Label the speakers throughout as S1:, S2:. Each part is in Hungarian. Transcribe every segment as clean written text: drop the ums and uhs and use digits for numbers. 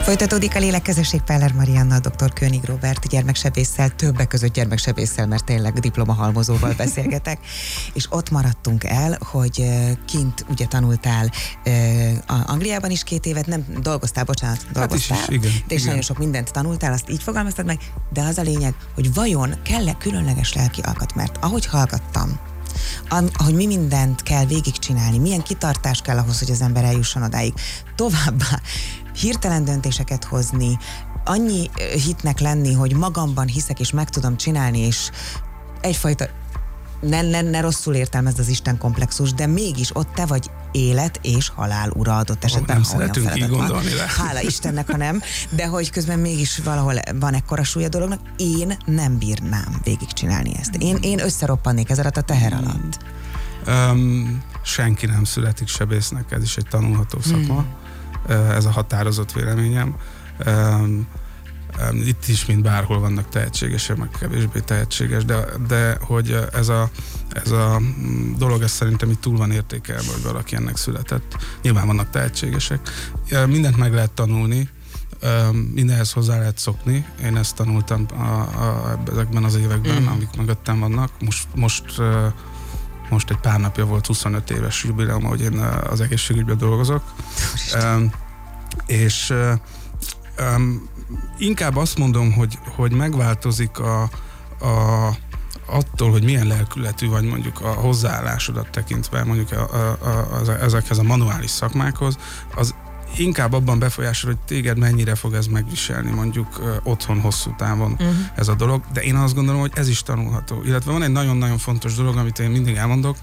S1: Folytatódik a Lélekezesség Peller Mariannal, dr. König Róbert gyermeksebésszel, többek között gyermeksebésszel, mert tényleg diplomahalmozóval beszélgetek, és ott maradtunk el, hogy kint ugye tanultál Angliában is 2 évet, nem dolgoztál, dolgoztál,
S2: hát is,
S1: és nagyon sok mindent tanultál, azt így fogalmaztad meg, de az a lényeg, hogy vajon kell-e különleges lelki alkat, mert ahogy hallgattam, hogy mi mindent kell végigcsinálni, milyen kitartás kell ahhoz, hogy az ember eljusson odáig. Továbbá hirtelen döntéseket hozni, annyi hitnek lenni, hogy magamban hiszek és meg tudom csinálni, és egyfajta ne rosszul értelmezd az Isten komplexus, de mégis ott te vagy élet és halál ura adott esetben.
S2: Nem szeretünk így gondolni rá.
S1: Hála Istennek, ha nem, de hogy közben mégis valahol van ekkora súlya dolognak, én nem bírnám végigcsinálni ezt. Én összeroppannék ez alatt a teher alatt.
S2: Senki nem születik sebésznek, ez is egy tanulható szakma. Ez a határozott véleményem. Itt is, mint bárhol vannak tehetségesek, meg kevésbé tehetséges, de hogy ez a dolog, ez szerintem itt túl van értékelve, hogy valaki ennek született. Nyilván vannak tehetségesek. Mindent meg lehet tanulni, mindenhez hozzá lehet szokni. Én ezt tanultam ezekben az években, amik mögöttem vannak. Most egy pár napja volt 25 éves jubileum, hogy én az egészségügyben dolgozok. És inkább azt mondom, hogy megváltozik attól, hogy milyen lelkületű vagy mondjuk a hozzáállásodat tekintve mondjuk ezekhez a manuális szakmákhoz, az inkább abban befolyásol, hogy téged mennyire fog ez megviselni mondjuk otthon hosszú távon ez a dolog, de én azt gondolom, hogy ez is tanulható. Illetve van egy nagyon-nagyon fontos dolog, amit én mindig elmondok,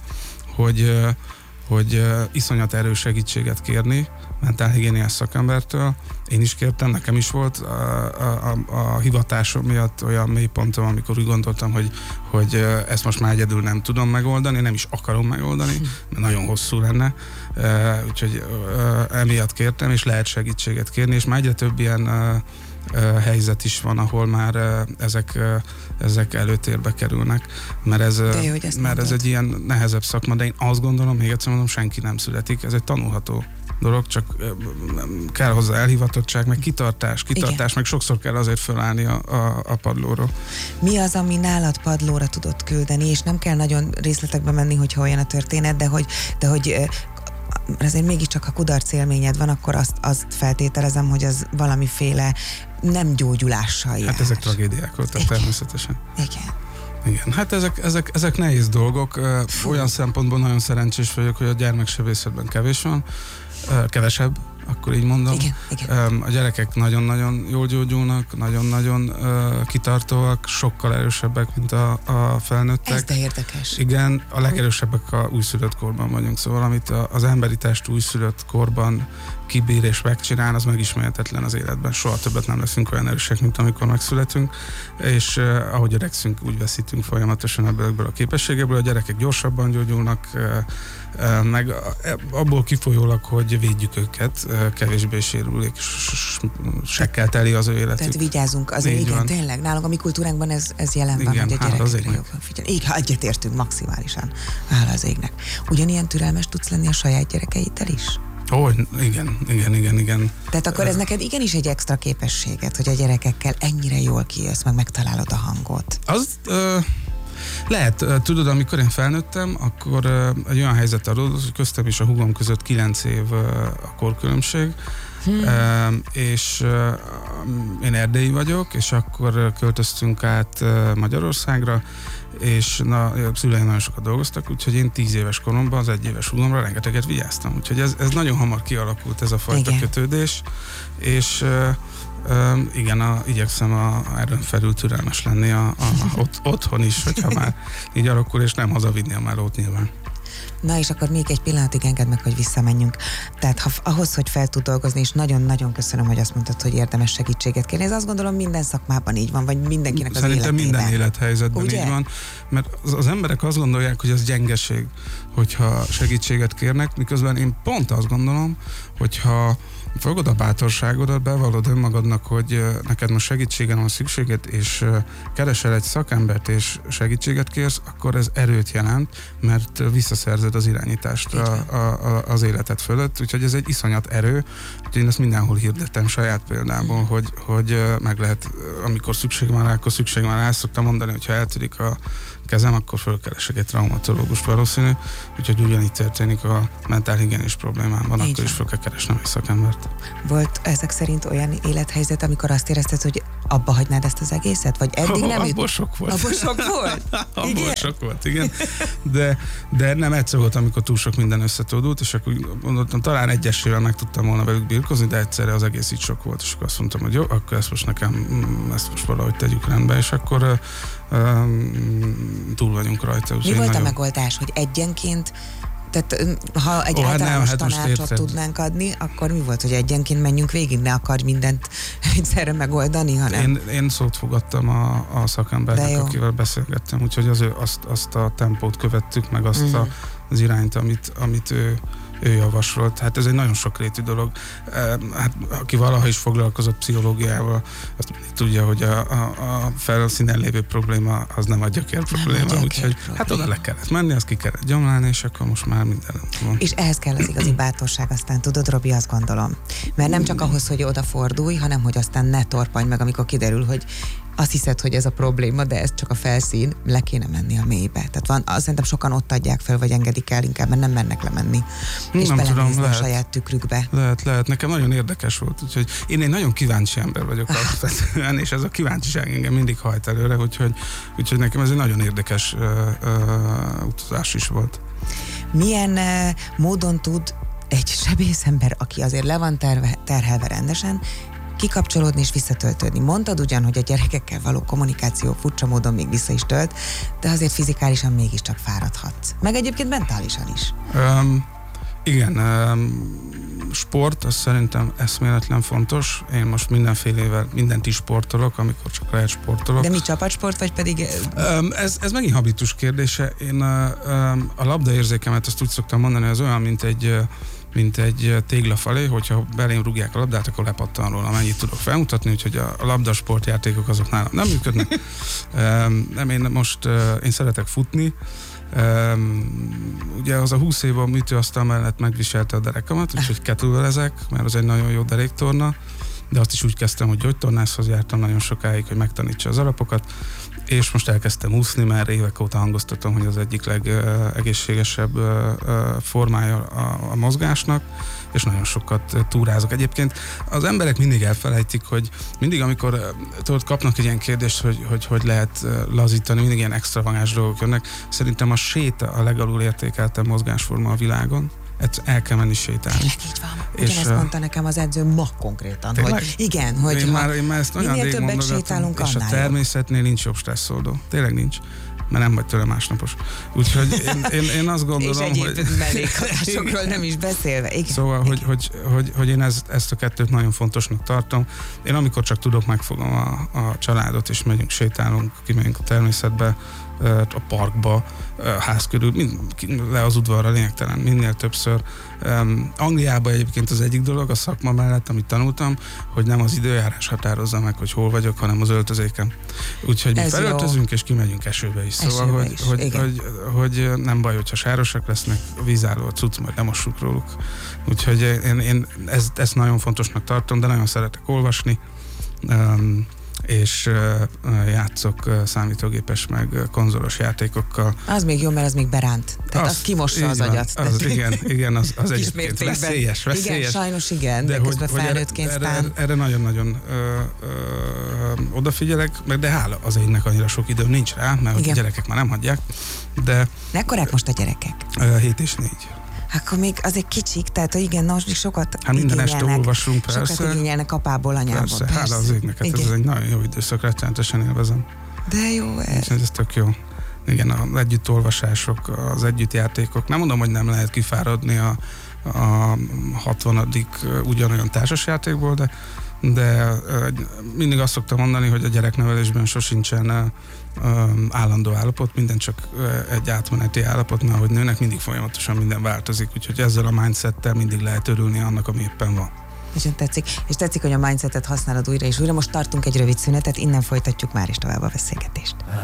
S2: hogy iszonyat erős segítséget kérni mentálhigiéniás szakembertől. Én is kértem, nekem is volt a hivatásom miatt olyan mélypontom, amikor úgy gondoltam, hogy ezt most már egyedül nem tudom megoldani, nem is akarom megoldani, mert nagyon hosszú lenne. Úgyhogy emiatt kértem, és lehet segítséget kérni, és már egyre több ilyen helyzet is van, ahol már ezek előtérbe kerülnek, mert ez egy ilyen nehezebb szakma, de én azt gondolom, még egyszer mondom, senki nem születik, ez egy tanulható dolog, csak kell hozzá elhivatottság, meg kitartás, meg sokszor kell azért fölállni a padlóról. Mi az, ami nálad padlóra tudott küldeni, és nem kell nagyon részletekbe menni, hogyha olyan a történet, de hogy azért mégiscsak, ha kudarc élményed van, akkor azt feltételezem, hogy az valamiféle nem gyógyulással jár. Hát ezek tragédiák voltak természetesen. Igen, hát ezek nehéz dolgok. Olyan szempontból nagyon szerencsés vagyok, hogy a gyermeksebészetben kevesebb, akkor így mondom. Igen. A gyerekek nagyon-nagyon jól gyógyulnak, nagyon-nagyon kitartóak, sokkal erősebbek, mint a felnőttek. Ez de érdekes. Igen, a legerősebbek a újszülött korban vagyunk, szóval amit az emberi test újszülött korban kibír és megcsinál, az megismerhetetlen az életben. Soha többet nem leszünk olyan erősek, mint amikor megszületünk, és ahogy öregszünk, úgy veszítünk folyamatosan ebből a képességéből. A gyerekek gyorsabban gyógyulnak, meg abból kifolyólag, hogy védjük őket, kevésbé sérülik, sekkel teli az ő életük. Tehát vigyázunk, azért igen, tényleg, nálunk a mi kultúránkban ez jelen van, igen, hogy a gyerekekre jobban figyelni. Igen, egyetértünk maximálisan, hála az égnek. Ugyanilyen türelmes tudsz lenni a saját gyerekeiddel is? Igen. Tehát akkor ez neked igenis egy extra képességet, hogy a gyerekekkel ennyire jól kijössz, meg megtalálod a hangot. Lehet, tudod, amikor én felnőttem, akkor egy olyan helyzet adódott, hogy köztem és a húgom között 9 év a korkülönbség, és én erdélyi vagyok, és akkor költöztünk át Magyarországra, és a szüleim nagyon sokat dolgoztak, úgyhogy én 10 éves koromban az 1 éves húgomra rengeteget vigyáztam. Úgyhogy ez nagyon hamar kialakult ez a fajta kötődés, és igen, igyekszem erőn felül türelmes lenni otthon is, hogyha már így alakul, és nem hazavinni a melót nyilván. Na és akkor még egy pillanatig engedd meg, hogy visszamenjünk. Tehát ahhoz, hogy fel tud dolgozni, és nagyon-nagyon köszönöm, hogy azt mondtad, hogy érdemes segítséget kérni. Ez azt gondolom minden szakmában így van, vagy mindenkinek az életében. Szerintem minden élethelyzetben így van, mert az emberek azt gondolják, hogy ez gyengeség, hogyha segítséget kérnek, miközben én pont azt gondolom, hogyha fogod a bátorságodat, bevallod önmagadnak, hogy neked most segítségre van szükséged, és keresel egy szakembert, és segítséget kérsz, akkor ez erőt jelent, mert visszaszerzed az irányítást az életed fölött, úgyhogy ez egy iszonyat erő, úgyhogy én ezt mindenhol hirdetem saját példából, hogy meg lehet, amikor szükség van rá, akkor szükség van rá. Ezt szoktam mondani, hogyha eltörik a kezem, akkor fölkeresek egy traumatológust valószínű, úgyhogy ugyanígy történik a mentálhigiénés problémámban, akkor is föl kell keresnem egy szakembert.
S1: Volt ezek szerint olyan élethelyzet, amikor azt érezted, hogy abba hagynád ezt az egészet? Vagy eddig nem
S2: abból sok volt.
S1: Abból sok volt?
S2: Abból sok volt, igen. De nem egyszer volt, amikor túl sok minden összetódult, és akkor gondoltam, talán egyesével meg tudtam volna velük birkozni, de egyszerre az egész így sok volt, és akkor azt mondtam, hogy jó, akkor ezt most valahogy tegyük rendbe, és akkor túl vagyunk rajta.
S1: Mi volt a megoldás, hogy egyenként, tehát ha egy általános tanácsot tudnánk adni, akkor mi volt, hogy egyenként menjünk végig, ne akarj mindent egyszerre megoldani, hanem...
S2: Én szót fogadtam a szakembernek, akivel beszélgettem, úgyhogy azt a tempót követtük, meg azt az irányt, amit ő javasolt. Hát ez egy nagyon sokrétű dolog. Hát, aki valaha is foglalkozott pszichológiával, azt tudja, hogy a felszínen lévő probléma az nem a gyökér probléma, úgyhogy hát oda le kellett menni, azt ki kellett gyomlálni, és akkor most már minden van.
S1: És ehhez kell az igazi bátorság, aztán tudod, Robi, azt gondolom. Mert nem csak ahhoz, hogy odafordulj, hanem hogy aztán ne torpanj meg, amikor kiderül, hogy azt hiszed, hogy ez a probléma, de ez csak a felszín, le kéne menni a mélybe. Tehát azt szerintem sokan ott adják fel, vagy engedik el inkább, mert nem mennek lemenni. És belenézni a saját tükrükbe.
S2: Lehet. Nekem nagyon érdekes volt, úgyhogy én egy nagyon kíváncsi ember vagyok alapvetően, és ez a kíváncsiság engem mindig hajt előre, úgyhogy nekem ez egy nagyon érdekes utazás is volt.
S1: Milyen módon tud egy sebészember, aki azért le van terhelve rendesen, kikapcsolódni és visszatöltődni? Mondtad ugyan, hogy a gyerekekkel való kommunikáció furcsa módon még vissza is tölt, de azért fizikálisan mégiscsak fáradhatsz. Meg egyébként mentálisan is.
S2: Igen, sport, az szerintem eszméletlen fontos. Én most mindenfélevel mindent is sportolok, amikor csak lehet sportolok.
S1: De mi, csapatsport, vagy pedig...
S2: Ez megint habitus kérdése. Én a labdaérzékemet azt úgy szoktam mondani, az olyan, mint egy téglafalé, hogyha belém rúgják a labdát, akkor lepattan róla, mennyit tudok felmutatni, úgyhogy a labdasportjátékok azok nálam nem működnek. Én szeretek futni. Ugye az a 20 év a műtőasztal mellett megviselte a derekamat, úgyhogy kettlebellezek, mert az egy nagyon jó deréktorna, de azt is úgy kezdtem, hogy gyógytornászhoz jártam nagyon sokáig, hogy megtanítsa az alapokat, és most elkezdtem úszni, mert évek óta hangoztatom, hogy az egyik legegészségesebb formája a mozgásnak, és nagyon sokat túrázok. Egyébként az emberek mindig elfelejtik, hogy mindig, amikor kapnak egy ilyen kérdést, hogy lehet lazítani, mindig ilyen extravagáns dolgok jönnek. Szerintem a séta a legalul értékeltebb mozgásforma a világon. El kell menni sétálni.
S1: Tényleg így van. Ugyanezt mondta nekem az edző ma konkrétan, hogy igen, hogy
S2: én már ezt minél
S1: többet sétálunk,
S2: és a természetnél nincs jobb stresszoldó. Tényleg nincs. Mert nem vagy tőle másnapos. Úgyhogy én azt gondolom,
S1: és egyéb mellékhatásokról nem is beszélve. Igen.
S2: Szóval, hogy én ezt a kettőt nagyon fontosnak tartom. Én amikor csak tudok, megfogom a családot, és megyünk, sétálunk, kimegyünk a természetbe, a parkba, ház körül, le az udvarra lényegtelen, minél többször. Angliában egyébként az egyik dolog, a szakma mellett, amit tanultam, hogy nem az időjárás határozza meg, hogy hol vagyok, hanem az öltözéken. Úgyhogy mi felöltözünk, és kimegyünk esőbe is. Szóval, hogy nem baj, hogyha sárosak lesznek, a vízálló a cucc, majd lemossuk róluk. Úgyhogy én ezt nagyon fontosnak tartom, de nagyon szeretek olvasni, és játszok számítógépes meg konzolos játékokkal.
S1: Az még jó, mert az még beránt. Tehát az kimossa az agyat.
S2: Igen, az egyébként veszélyes.
S1: Igen, sajnos igen, de közben felnőttként
S2: erre nagyon-nagyon odafigyelek, de hála az égnek annyira sok időm nincs rá, mert a gyerekek már nem hagyják. De
S1: mekkorák most a gyerekek?
S2: 7 és 4.
S1: Akkor még azért kicsik, tehát igen, sokat
S2: minden este olvasunk, persze.
S1: Sokat igényelnek apából, anyából.
S2: Persze, hála az égnek, hát ez egy nagyon jó időszak, rettenetesen élvezem.
S1: De jó ez.
S2: Ez tök jó. Igen, az együttolvasások, az együttjátékok. Nem mondom, hogy nem lehet kifáradni a 60. ugyanolyan társasjátékból, de mindig azt szoktam mondani, hogy a gyereknevelésben sosincsen állandó állapot, minden csak egy átmeneti állapot, mert ahogy nőnek, mindig folyamatosan minden változik, úgyhogy ezzel a mindsettel mindig lehet örülni annak, ami éppen van.
S1: Nagyon tetszik. És tetszik, hogy a mindsetet használod újra és újra. Most tartunk egy rövid szünetet, innen folytatjuk már is tovább a beszélgetést.